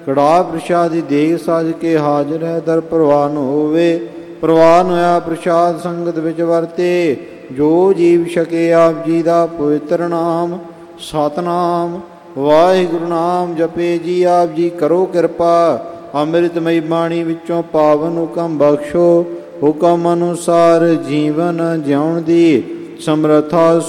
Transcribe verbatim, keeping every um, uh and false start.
ਕੜਾ ਪ੍ਰਸ਼ਾਦੀ ਦੇਗ ਸਾਜ ਕੇ ਹਾਜ਼ਰ ਹੈ। ਦਰ ਪ੍ਰਵਾਨ ਹੋਵੇ, ਪ੍ਰਵਾਨ ਹੋਇਆ ਪ੍ਰਸ਼ਾਦ ਸੰਗਤ ਵਿੱਚ ਵਰਤੇ। ਜੋ ਜੀਵ ਛਕੇ ਆਪ ਜੀ ਦਾ ਪਵਿੱਤਰ ਨਾਮ, ਸਤਨਾਮ ਵਾਹਿਗੁਰੂ ਨਾਮ ਜਪੇ ਜੀ। ਆਪ ਜੀ ਕਰੋ ਕਿਰਪਾ, ਅੰਮ੍ਰਿਤਮਈ ਬਾਣੀ ਵਿੱਚੋਂ ਪਾਵਨ ਹੁਕਮ ਬਖਸ਼ੋ। ਹੁਕਮ ਅਨੁਸਾਰ ਜੀਵਨ ਜਿਉਣ ਦੀ ਸਮਰੱਥਾ